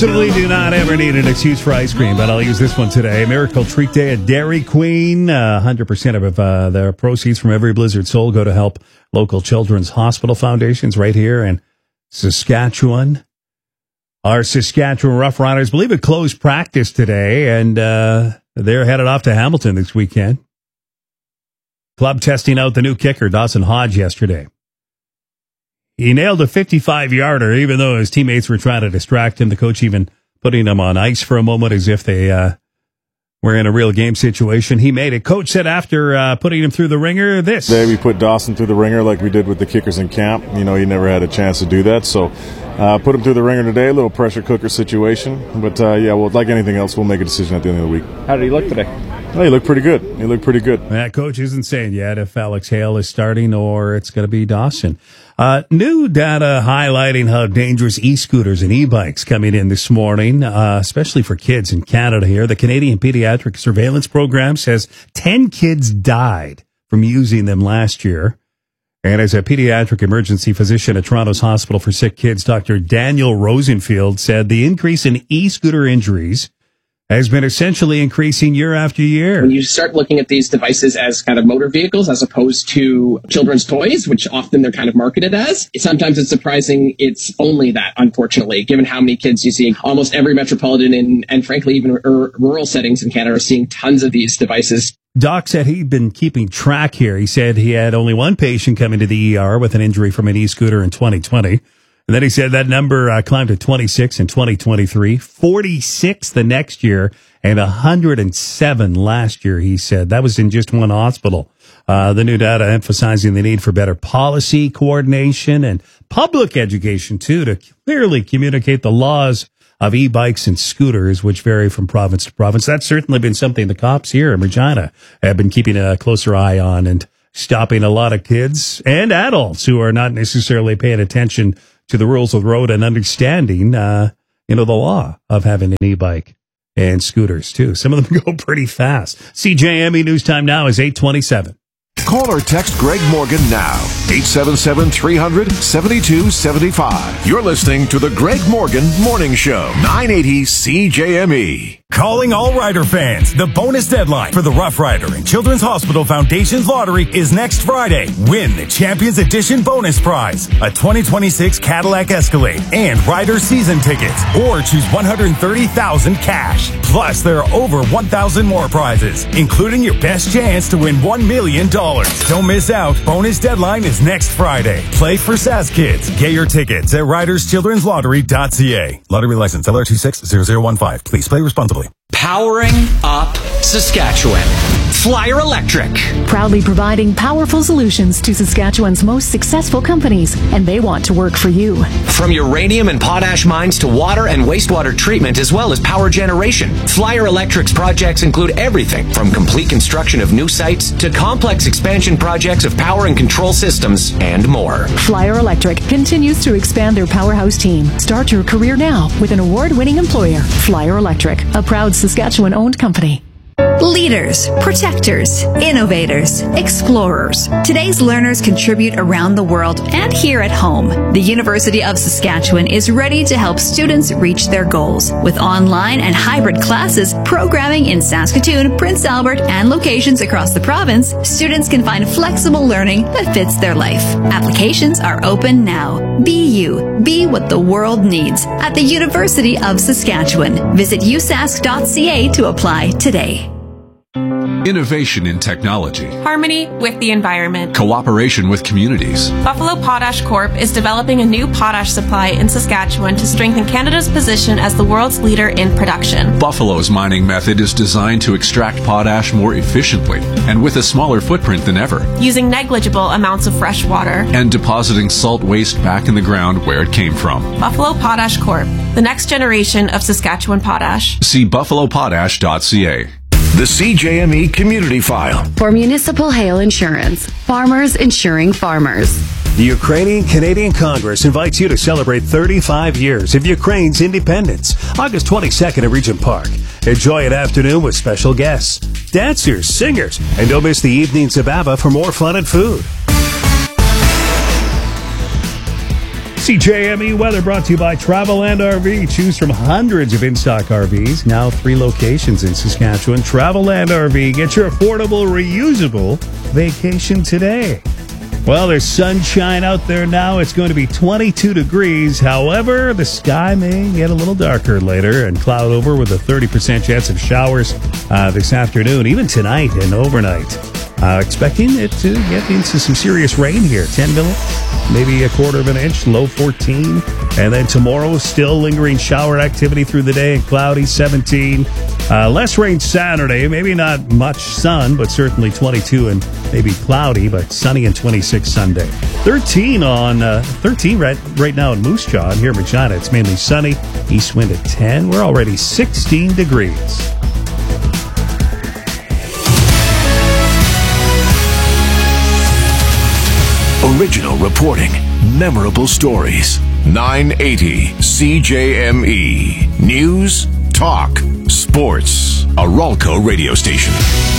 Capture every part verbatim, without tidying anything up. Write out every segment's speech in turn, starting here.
Certainly do not ever need an excuse for ice cream, but I'll use this one today. Miracle Treat Day at Dairy Queen. Uh, one hundred percent of uh, the proceeds from every Blizzard sold go to help local children's hospital foundations right here in Saskatchewan. Our Saskatchewan Roughriders believe it closed practice today, and uh, they're headed off to Hamilton this weekend. Club testing out the new kicker, Dawson Hodge, yesterday. He nailed a fifty-five-yarder, even though his teammates were trying to distract him. The coach even putting him on ice for a moment as if they uh, were in a real game situation. He made it. Coach said after uh, putting him through the ringer, this. Today we put Dawson through the ringer like we did with the kickers in camp. You know, he never had a chance to do that. So uh, put him through the ringer today, a little pressure cooker situation. But, uh, yeah, well, like anything else, we'll make a decision at the end of the week. How did he look today? Well, he looked pretty good. He looked pretty good. That coach isn't saying yet if Alex Hale is starting or it's going to be Dawson. Uh, new data highlighting how dangerous e-scooters and e-bikes coming in this morning, uh, especially for kids in Canada here. The Canadian Pediatric Surveillance Program says ten kids died from using them last year. And as a pediatric emergency physician at Toronto's Hospital for Sick Kids, Doctor Daniel Rosenfield said the increase in e-scooter injuries has been essentially increasing year after year. When you start looking at these devices as kind of motor vehicles as opposed to children's toys, which often they're kind of marketed as, sometimes it's surprising it's only that, unfortunately, given how many kids you see. Almost every metropolitan and, and frankly, even r- rural settings in Canada are seeing tons of these devices. Doc said he'd been keeping track here. He said he had only one patient come into the E R with an injury from an e-scooter in twenty twenty. And then he said that number uh, climbed to twenty-six in twenty twenty-three, forty-six the next year, and one hundred seven last year, he said. That was in just one hospital. Uh, the new data emphasizing the need for better policy coordination and public education, too, to clearly communicate the laws of e-bikes and scooters, which vary from province to province. That's certainly been something the cops here in Regina have been keeping a closer eye on and stopping a lot of kids and adults who are not necessarily paying attention to the rules of the road and understanding, uh, you know, the law of having an e-bike and scooters, too. Some of them go pretty fast. C J M E News Time now is eight twenty-seven. Call or text Greg Morgan now, eight seven seven, three hundred, seven two seven five. You're listening to the Greg Morgan Morning Show, nine eighty C J M E. Calling all Rider fans. The bonus deadline for the Rough Rider and Children's Hospital Foundation's lottery is next Friday. Win the Champions Edition bonus prize, a twenty twenty-six Cadillac Escalade and Rider season tickets, or choose one hundred thirty thousand dollars cash. Plus, there are over one thousand more prizes, including your best chance to win one million dollars. Don't miss out. Bonus deadline is next Friday. Play for Sask Kids. Get your tickets at riders children's lottery dot c a. Lottery license L R two six zero zero one five. Please play responsibly. Powering up Saskatchewan. Flyer Electric. Proudly providing powerful solutions to Saskatchewan's most successful companies, and they want to work for you. From uranium and potash mines to water and wastewater treatment, as well as power generation, Flyer Electric's projects include everything from complete construction of new sites to complex expansion projects of power and control systems and more. Flyer Electric continues to expand their powerhouse team. Start your career now with an award-winning employer, Flyer Electric, a proud Saskatchewan-owned company. Leaders, protectors, innovators, explorers. Today's learners contribute around the world and here at home. The University of Saskatchewan is ready to help students reach their goals. With online and hybrid classes, programming in Saskatoon, Prince Albert, and locations across the province, students can find flexible learning that fits their life. Applications are open now. Be you. Be what the world needs at the University of Saskatchewan. Visit u sask dot c a to apply today. Innovation in technology. Harmony with the environment. Cooperation with communities. Buffalo Potash Corp is developing a new potash supply in Saskatchewan to strengthen Canada's position as the world's leader in production. Buffalo's mining method is designed to extract potash more efficiently and with a smaller footprint than ever. Using negligible amounts of fresh water. And depositing salt waste back in the ground where it came from. Buffalo Potash Corp, the next generation of Saskatchewan potash. See buffalo potash dot c a. The C J M E Community File. For Municipal Hail Insurance, farmers insuring farmers. The Ukrainian-Canadian Congress invites you to celebrate thirty-five years of Ukraine's independence, August twenty-second at Regent Park. Enjoy an afternoon with special guests, dancers, singers, and don't miss the evenings of ABBA for more fun and food. C J M E weather brought to you by Travelland R V. Choose from hundreds of in-stock R Vs. Now three locations in Saskatchewan. Travelland R V. Get your affordable, reusable vacation today. Well, there's sunshine out there now. It's going to be twenty-two degrees. However, the sky may get a little darker later and cloud over with a thirty percent chance of showers uh, this afternoon, even tonight and overnight. Uh, expecting it to get into some serious rain here. ten mil, maybe a quarter of an inch, low fourteen. And then tomorrow, still lingering shower activity through the day and cloudy, seventeen. Uh, less rain Saturday, maybe not much sun, but certainly twenty-two and maybe cloudy, but sunny and twenty-six Sunday. thirteen on, uh, thirteen right, right now in Moose Jaw. And here in Regina, it's mainly sunny. East wind at ten. We're already sixteen degrees. Original reporting, memorable stories. nine eighty C J M E. News, talk, sports. A Ralco radio station.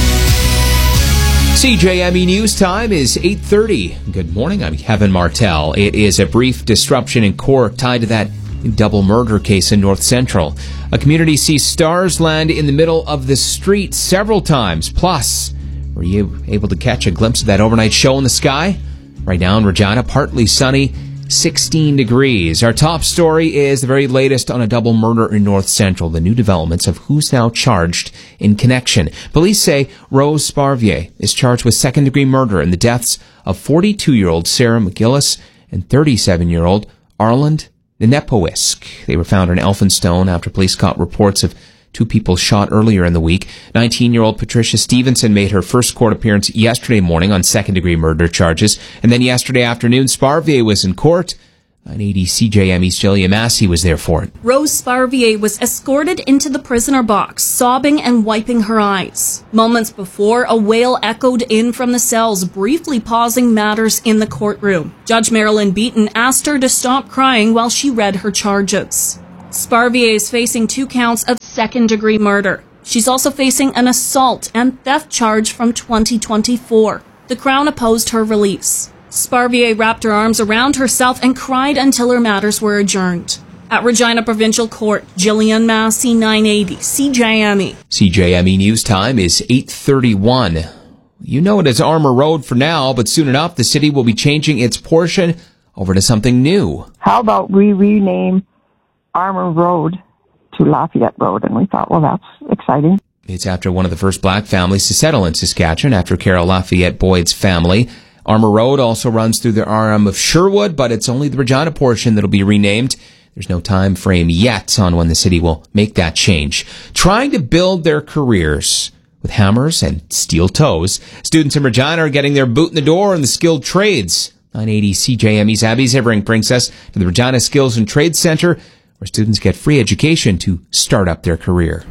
C J M E News time is eight thirty. Good morning, I'm Kevin Martell. It is a brief disruption in court tied to that double murder case in North Central. A community sees stars land in the middle of the street several times. Plus, were you able to catch a glimpse of that overnight show in the sky? Right now in Regina, partly sunny, sixteen degrees. Our top story is the very latest on a double murder in North Central. The new developments of who's now charged in connection. Police say Rose Sparvier is charged with second-degree murder in the deaths of forty-two-year-old Sarah McGillis and thirty-seven-year-old Arland Nepowisk. They were found in Elphinstone after police caught reports of two people shot earlier in the week. nineteen-year-old Patricia Stevenson made her first court appearance yesterday morning on second-degree murder charges. And then yesterday afternoon, Sparvier was in court. nine eighty C J M E's Jillian Massey was there for it. Rose Sparvier was escorted into the prisoner box, sobbing and wiping her eyes. Moments before, a wail echoed in from the cells, briefly pausing matters in the courtroom. Judge Marilyn Beaton asked her to stop crying while she read her charges. Sparvier is facing two counts of second-degree murder. She's also facing an assault and theft charge from twenty twenty-four. The Crown opposed her release. Sparvier wrapped her arms around herself and cried until her matters were adjourned. At Regina Provincial Court, Jillian Massey, nine eighty C J M E. C J M E News time is eight thirty-one. You know it as Armour Road for now, but soon enough the city will be changing its portion over to something new. How about we rename Armour Road to Lafayette Road? And we thought, well, that's exciting. It's after one of the first black families to settle in Saskatchewan after Carol Lafayette Boyd's family. Armour Road also runs through the R M of Sherwood, but it's only the Regina portion that'll be renamed. There's no time frame yet on when the city will make that change. Trying to build their careers with hammers and steel toes, students in Regina are getting their boot in the door in the skilled trades. nine eighty C J M E's Abby Zivering brings us to the Regina Skills and Trades Centre, where students get free education to start up their career.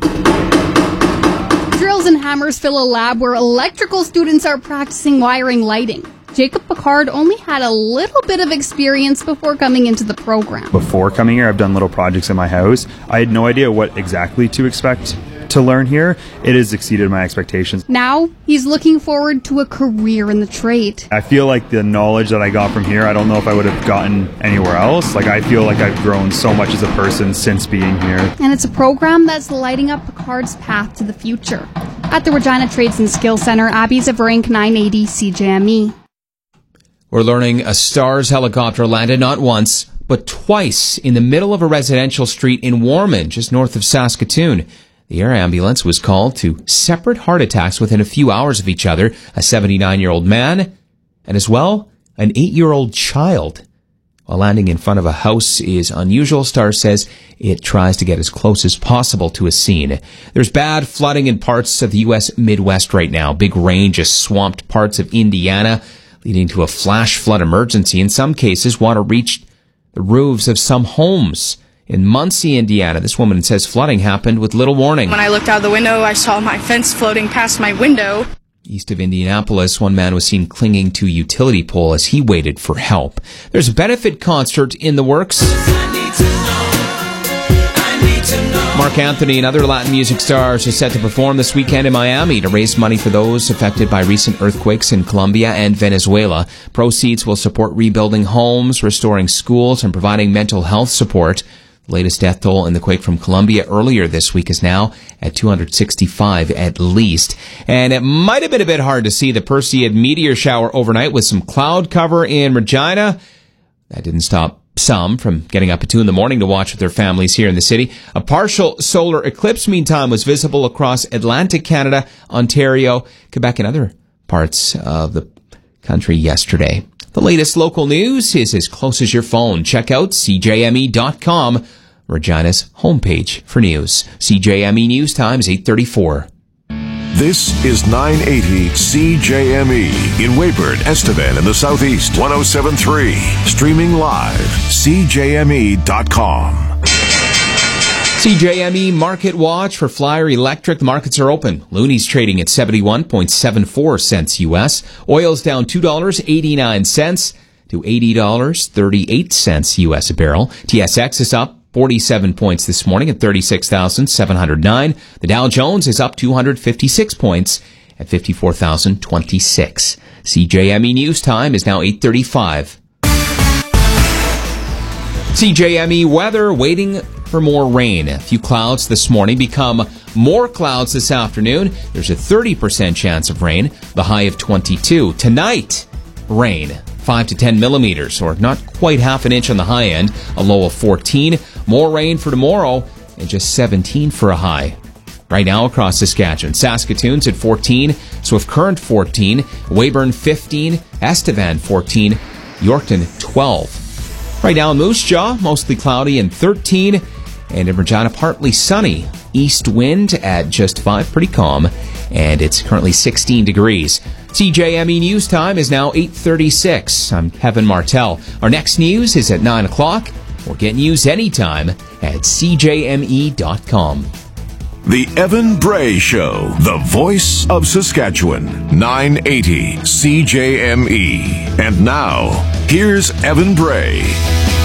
Drills and hammers fill a lab where electrical students are practicing wiring lighting. Jacob Picard only had a little bit of experience before coming into the program. Before coming here, I've done little projects in my house. I had no idea what exactly to expect to learn here. It has exceeded my expectations. Now, he's looking forward to a career in the trade. I feel like the knowledge that I got from here, I don't know if I would have gotten anywhere else. Like, I feel like I've grown so much as a person since being here. And it's a program that's lighting up Picard's path to the future. At the Regina Trades and Skills Centre, Abby Zivering, nine eighty C J M E. We're learning a STARS helicopter landed not once, but twice in the middle of a residential street in Warman, just north of Saskatoon. The air ambulance was called to separate heart attacks within a few hours of each other, a seventy-nine-year-old man, and as well, an eight-year-old child. While landing in front of a house is unusual, STARS says it tries to get as close as possible to a scene. There's bad flooding in parts of the U S Midwest right now. Big rain just swamped parts of Indiana, leading to a flash flood emergency. In some cases, water reached the roofs of some homes. In Muncie, Indiana, this woman says flooding happened with little warning. When I looked out the window, I saw my fence floating past my window. East of Indianapolis, one man was seen clinging to a utility pole as he waited for help. There's a benefit concert in the works. Mark Mark Anthony and other Latin music stars are set to perform this weekend in Miami to raise money for those affected by recent earthquakes in Colombia and Venezuela. Proceeds will support rebuilding homes, restoring schools, and providing mental health support. The latest death toll in the quake from Colombia earlier this week is now at two hundred sixty-five at least. And it might have been a bit hard to see the Perseid meteor shower overnight with some cloud cover in Regina. That didn't stop some from getting up at two in the morning to watch with their families here in the city. A partial solar eclipse, meantime, was visible across Atlantic Canada, Ontario, Quebec, and other parts of the country yesterday. The latest local news is as close as your phone. Check out C J M E dot com, Regina's homepage for news. C J M E News Time is eight thirty-four. This is nine eighty C J M E in Weyburn, Estevan in the Southeast. one oh seven point three. Streaming live. C J M E dot com. C J M E Market Watch for Flyer Electric. The markets are open. Looney's trading at seventy-one point seven four cents U S. Oil's down two dollars and eighty-nine cents to eighty dollars and thirty-eight cents U S a barrel. T S X is up forty-seven points this morning at thirty-six thousand seven hundred nine. The Dow Jones is up two hundred fifty-six points at fifty-four thousand twenty-six. C J M E News Time is now eight thirty-five. C J M E weather, waiting for more rain. A few clouds this morning become more clouds this afternoon. There's a thirty percent chance of rain, the high of twenty-two. Tonight, rain, five to ten millimeters, or not quite half an inch on the high end, a low of fourteen. More rain for tomorrow, and just seventeen for a high. Right now across Saskatchewan, Saskatoon's at fourteen, Swift Current fourteen, Weyburn fifteen, Estevan fourteen, Yorkton twelve. Right now in Moose Jaw, mostly cloudy and thirteen, and in Regina, partly sunny. East wind at just five, pretty calm, and it's currently sixteen degrees. C J M E News Time is now eight thirty-six. I'm Kevin Martell. Our next news is at nine o'clock. Or get news anytime at C J M E dot com. The Evan Bray Show, the voice of Saskatchewan, nine eighty C J M E. And now, here's Evan Bray.